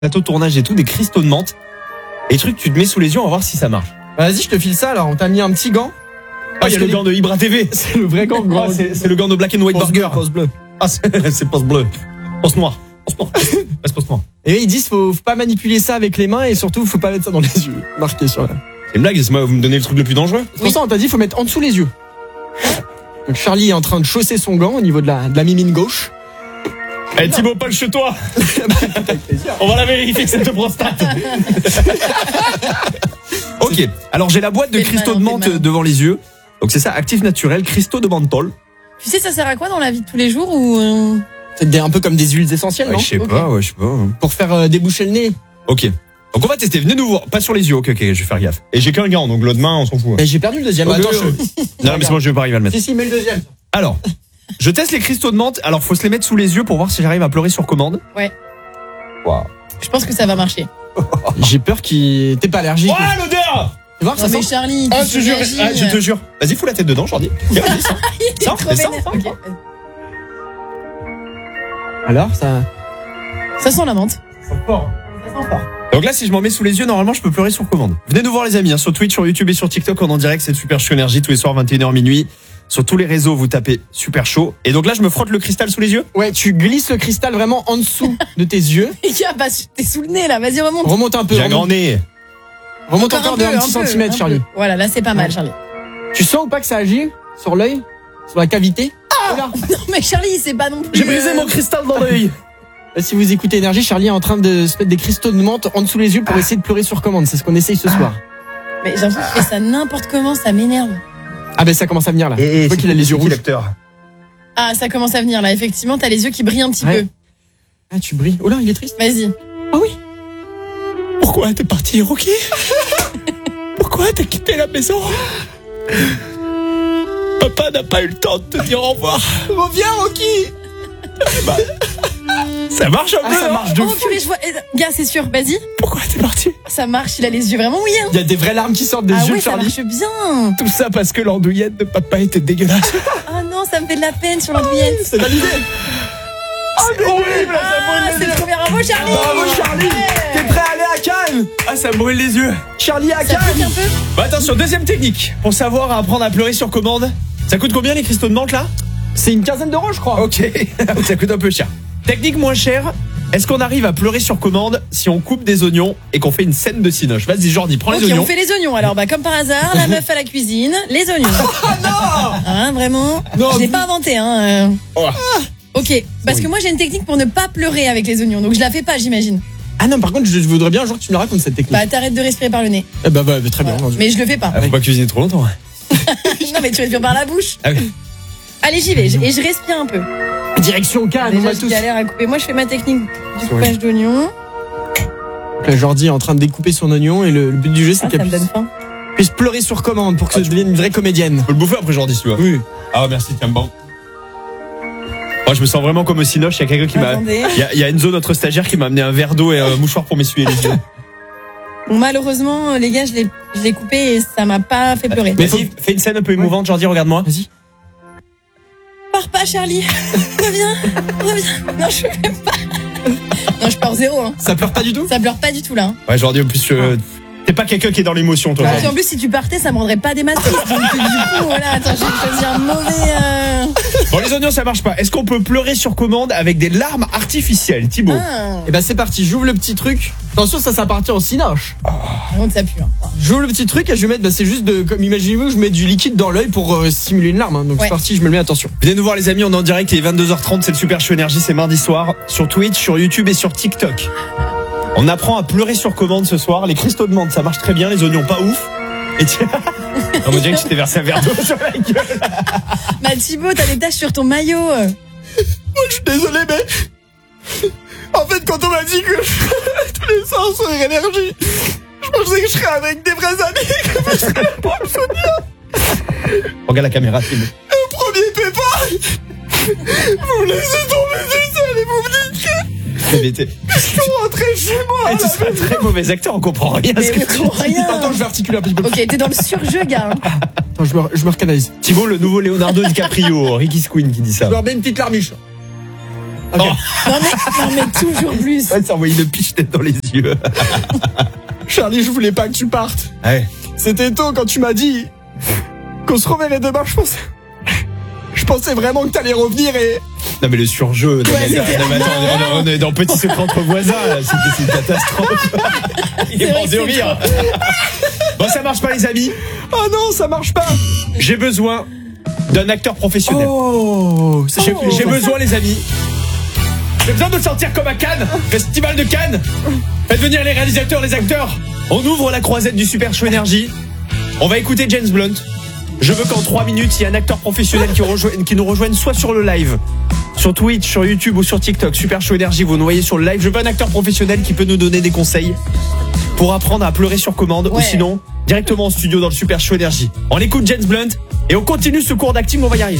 plateau de tournage et tout, des cristaux de menthe. Et truc, tu te mets sous les yeux, on va voir si ça marche. Vas-y, je te file ça alors. On t'a mis un petit gant. Ah, il y a le gant de Ibra TV. C'est le vrai gant. Ah, c'est le gant de Black and White Burger. Poste bleu. Ah, c'est poste bleu. Poste noir. C'est poste noir. Et ils disent faut pas manipuler ça avec les mains et surtout faut pas mettre ça dans les yeux. Marqué sur là. C'est une blague, vous me donnez le truc le plus dangereux. C'est pour ça on t'a dit faut mettre en dessous les yeux. Donc Charlie est en train de chausser son gant au niveau de la mimine gauche. Eh Thibaut, pas chez toi. On va la vérifier que c'est de prostate. Ok, alors j'ai la boîte de cristaux de menthe devant les yeux. Donc c'est ça, actif naturel, cristaux de menthol. Tu sais, ça sert à quoi dans la vie de tous les jours ou C'est un peu comme des huiles essentielles, non? Je sais pas. Pour faire déboucher le nez. Ok. Donc on va tester, venez nous voir. Pas sur les yeux, ok, je vais faire gaffe. Et j'ai qu'un gant, donc l'autre main, on s'en fout. Et j'ai perdu le deuxième. Okay, Attends, Non, mais c'est moi, je vais pas arriver à le mettre. Si, mais le deuxième. Alors, je teste les cristaux de menthe. Alors, faut se les mettre sous les yeux pour voir si j'arrive à pleurer sur commande. Ouais. Waouh. Je pense que ça va marcher. J'ai peur qu'il... T'es pas allergique. Oh, l'odeur! Tu vois, Non mais Charlie, Ah, je te jure. Vas-y, fous la tête dedans, Jordi. Regarde, ça. Il est Ça, trop fais ça. vénère. Ok. Alors, ça... Ça sent la menthe. Donc là, si je m'en mets sous les yeux, normalement, je peux pleurer sur commande. Venez nous voir, les amis, sur Twitch, sur YouTube et sur TikTok. On est en direct, c'est Super Chaud Énergie, tous les soirs, 21h minuit. Sur tous les réseaux, vous tapez Super Chaud. Et donc là, je me frotte le cristal sous les yeux. Ouais, tu glisses le cristal vraiment en dessous de tes yeux. Bah, t'es sous le nez là, vas-y remonte. Remonte un peu. J'ai un grand nez. Remonte encore de un un petit peu, centimètre, un Charlie. peu. Voilà, là c'est pas mal, Charlie. Tu sens ou pas que ça agit sur l'œil? Sur la cavité? Non mais Charlie, c'est pas non plus. J'ai brisé mon cristal dans l'œil. Si vous écoutez Énergie, Charlie est en train de se mettre des cristaux de menthe en dessous les yeux pour essayer de pleurer sur commande. C'est ce qu'on essaye ce soir. Mais j'ai l'impression qu'il fait ça n'importe comment, ça m'énerve. Ah ben ça commence à venir là. Et Je vois qu'il a les yeux rouges. Ah, ça commence à venir là, effectivement, t'as les yeux qui brillent un petit Ouais. peu. Ah tu brilles. Oh là, il est triste. Vas-y. Ah oui. Pourquoi t'es parti, Rocky? Pourquoi t'as quitté la maison? Papa n'a pas eu le temps de te dire au revoir. Reviens, Rocky. Ça marche un peu, ça non? marche de Oh fou. purée, je vois. Gars, c'est sûr, vas-y. Pourquoi t'es parti? Ça marche, il a les yeux vraiment mouillés. Il y a des vraies larmes qui sortent des Ah yeux ouais, de ça Charlie. marche bien. Tout ça parce que l'andouillette de papa était dégueulasse. Ah non, ça me fait de la peine sur l'andouillette. C'est validé. C'est horrible, Ah, c'est trop bien, bravo Charlie. Bravo Charlie. Ouais. T'es prêt à aller à Cannes? Ah, ça me brûle les yeux. Charlie à Ça pique Cannes. un peu. Bah attention, deuxième technique. Pour savoir apprendre à pleurer sur commande. Ça coûte combien les cristaux de menthe là? C'est une quinzaine d'euros, je crois. Ok, ça coûte un peu cher. Technique moins chère. Est-ce qu'on arrive à pleurer sur commande si on coupe des oignons et qu'on fait une scène de cinoche? Vas-y Jordi, prends les Ok, oignons. on fait les oignons. Alors, bah, comme par hasard, la meuf à la cuisine, les oignons. Ah non. Hein, vraiment? Non, Je l'ai vous- pas inventé, hein. Oh. Ok, parce que moi j'ai une technique pour ne pas pleurer avec les oignons, donc je la fais pas, j'imagine. Ah non, par contre, je voudrais bien un jour que tu me racontes cette technique. Bah, t'arrêtes de respirer par le nez. Eh bah, très bien. Voilà. Mais je le fais pas. Ah, faut pas cuisiner trop longtemps. Non, mais tu respires par la bouche. Ah oui. Allez, j'y vais. Et je respire un peu. Direction Cannes, on Déjà, va je tous. galère à couper. Moi, je fais ma technique du coupage d'oignons. Donc là, Jordi est en train de découper son oignon et le but du jeu, c'est Ah, qu'elle ça me donne faim. puisse pleurer sur commande pour que ça devienne une vraie comédienne. Faut le bouffer après Jordi si tu veux. Oui. Ah merci, tiens bon. Oh, je me sens vraiment comme au cinoche. Il y a quelqu'un qui m'a. Attendez. Il y a Enzo, notre stagiaire, qui m'a amené un verre d'eau et un mouchoir pour m'essuyer les yeux. Bon, malheureusement, les gars, je l'ai coupé et ça m'a pas fait pleurer. Mais vas-y, fais une scène un peu émouvante, Jordi, regarde-moi. Vas-y. Pars pas, Charlie. Reviens. Non, je peux même pas. Non, je pleure zéro. Hein. Ça pleure pas du tout? Ça pleure pas du tout là. Hein. Ouais, Jordi, en plus, t'es pas quelqu'un qui est dans l'émotion, toi. Et Jordi. puis en plus, si tu partais, ça me rendrait pas des matrices. Donc du coup, voilà, attends, j'ai choisi un mauvais. Bon, les oignons, ça marche pas. Est-ce qu'on peut pleurer sur commande avec des larmes artificielles, Thibaut? Ah, Et bah, c'est parti, j'ouvre le petit truc. Attention, ça partir au cinoche. donc ça pue. Hein. J'ouvre le petit truc et je vais mettre, c'est juste comme imaginez-vous, je mets du liquide dans l'œil pour simuler une larme. Hein. Donc Ouais. c'est parti, je me le mets, attention. Venez nous voir, les amis, on est en direct, il est 22h30, c'est le Super Chaud Énergie, c'est mardi soir, sur Twitch, sur YouTube et sur TikTok. On apprend à pleurer sur commande ce soir. Les cristaux de menthe, ça marche très bien, les oignons pas ouf. Et tiens, on dirait que tu t'es versé un verre d'eau sur la gueule. Bah Thibaut, t'as des taches sur ton maillot. Je suis désolé, mais en fait, quand on m'a dit que tous les soirs sur énergie, je pensais que je serais avec des vrais amis, que je serais pour me souvenir. Regarde la caméra, Thibaut. Le premier pépin, vous me laissez tomber tout seul et vous me dites que je suis rentré chez moi. Tu serais un très mauvais acteur, on comprend rien à ce Mais que on tu comprend dis. rien. Attends, je vais articuler un petit peu. Ok, t'es dans le surjeu, gars. Attends, je me recanalise. Thibaut, le nouveau Leonardo DiCaprio, Ricky Squeen qui dit ça. Je me remets une petite larmiche. Ok. Non mais toujours plus. Ouais, ça envoyé une piche tête dans les yeux. Charlie, je voulais pas que tu partes. Ouais. C'était tôt quand tu m'as dit qu'on se reverrait demain. Je pensais vraiment que t'allais revenir et... Non mais le surjeu, non, Ouais, mais, c'était- non, mais attends, on est dans Petit Secret entre voisins, là. C'est une catastrophe. Il est C'est mort vrai de que rire. Bon, ça marche pas les amis. Oh non, ça marche pas. J'ai besoin d'un acteur professionnel. Oh, c'est J'ai besoin les amis. J'ai besoin de me sentir comme à Cannes, Festival de Cannes. Faites venir les réalisateurs, les acteurs. On ouvre la croisette du Super Show Énergie. On va écouter James Blunt. Je veux qu'en 3 minutes, il y ait un acteur professionnel qui nous rejoigne soit sur le live, sur Twitch, sur YouTube ou sur TikTok. Super Show Énergie, vous nous voyez sur le live. Je veux un acteur professionnel qui peut nous donner des conseils pour apprendre à pleurer sur commande ou sinon directement en studio dans le Super Show Énergie. On écoute James Blunt et on continue ce cours d'acting, on va y arriver.